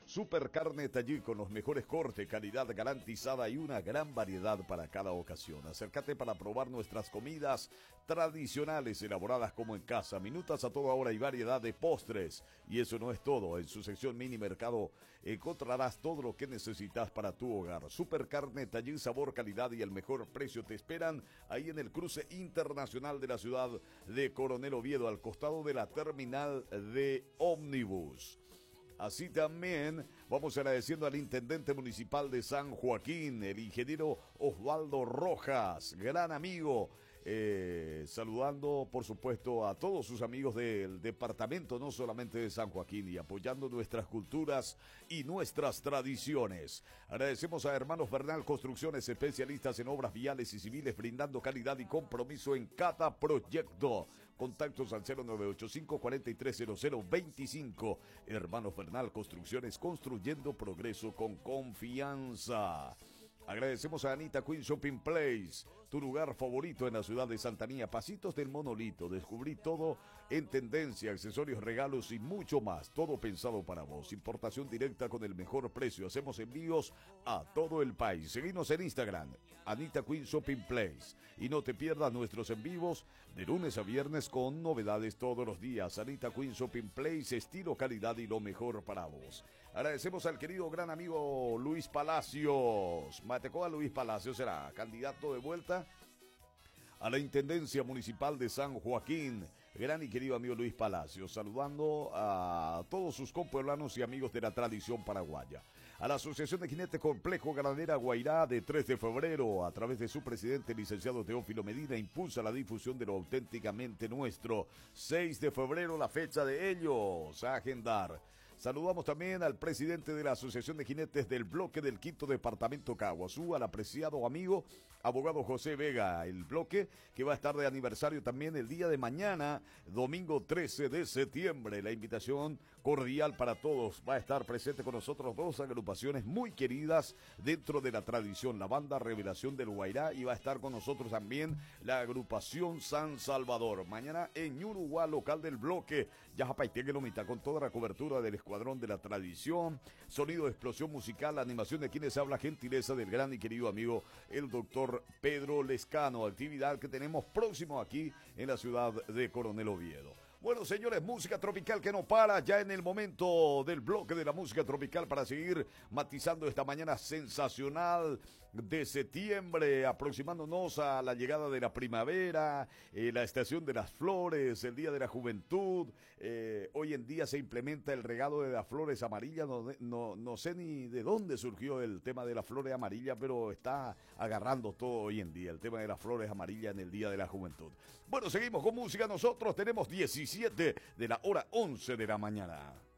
Super carne Tallí con los mejores cortes, calidad garantizada y una gran variedad para cada ocasión. Acércate para probar nuestras comidas tradicionales elaboradas como en casa, minutas a toda hora y variedad de postres. Y eso no es todo, en su sección mini mercado encontrarás todo lo que necesitas para tu hogar. Super carne Tallí, sabor, calidad y el mejor precio te esperan ahí en el cruce internacional de la ciudad de Coronel Oviedo, al costado de la terminal de ómnibus. Así también vamos agradeciendo al intendente municipal de San Joaquín, el ingeniero Osvaldo Rojas, gran amigo. Saludando por supuesto a todos sus amigos del departamento, no solamente de San Joaquín, y apoyando nuestras culturas y nuestras tradiciones. Agradecemos a Hermanos Bernal Construcciones, especialistas en obras viales y civiles, brindando calidad y compromiso en cada proyecto. Contactos al 0985-430025. Hermanos Bernal Construcciones, construyendo progreso con confianza. Agradecemos a Anita Queen Shopping Place, tu lugar favorito en la ciudad de Santanía. Pasitos del Monolito, descubrí todo en tendencia, accesorios, regalos y mucho más. Todo pensado para vos. Importación directa con el mejor precio. Hacemos envíos a todo el país. Seguinos en Instagram, Anita Queen Shopping Place. Y no te pierdas nuestros en vivos de lunes a viernes con novedades todos los días. Anita Queen Shopping Place, estilo, calidad y lo mejor para vos. Agradecemos al querido gran amigo Luis Palacios. Matecoa Luis Palacios será candidato de vuelta a la Intendencia Municipal de San Joaquín. Gran y querido amigo Luis Palacios, saludando a todos sus compueblanos y amigos de la tradición paraguaya. A la Asociación de Jinetes Complejo Ganadera Guairá de 3 de febrero, a través de su presidente, licenciado Teófilo Medina, impulsa la difusión de lo auténticamente nuestro. 6 de febrero, la fecha de ellos, a agendar. Saludamos también al presidente de la Asociación de Jinetes del Bloque del Quinto Departamento Caguazú, al apreciado amigo, abogado José Vega, el bloque que va a estar de aniversario también el día de mañana, domingo 13 de septiembre. La invitación cordial para todos. Va a estar presente con nosotros dos agrupaciones muy queridas dentro de la tradición, la banda Revelación del Guairá, y va a estar con nosotros también la agrupación San Salvador. Mañana en Uruguay, local del bloque, Yajapaiteque Lomita, con toda la cobertura del escuadrón de la tradición, sonido de explosión musical, animación de quienes habla, gentileza del gran y querido amigo el doctor Pedro Lescano. Actividad que tenemos próximo aquí en la ciudad de Coronel Oviedo. Bueno, señores, música tropical que no para, ya en el momento del bloque de la música tropical para seguir matizando esta mañana sensacional de septiembre, aproximándonos a la llegada de la primavera, la estación de las flores, el día de la juventud. Hoy en día se implementa el regalo de las flores amarillas. No sé ni de dónde surgió el tema de las flores amarillas, pero está agarrando todo hoy en día, el tema de las flores amarillas en el día de la juventud. Bueno, seguimos con música. Nosotros tenemos 17 de la hora 11 de la mañana.